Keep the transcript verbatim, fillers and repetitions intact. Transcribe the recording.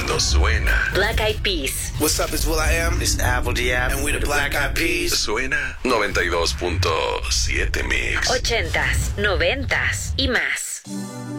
mundo suena. Black Eyed Peas. What's up, it's Will I Am. This is Apple D App. And we the Black Eyed Peas. Suena noventa y dos punto siete Mix. Ochentas, noventas y más.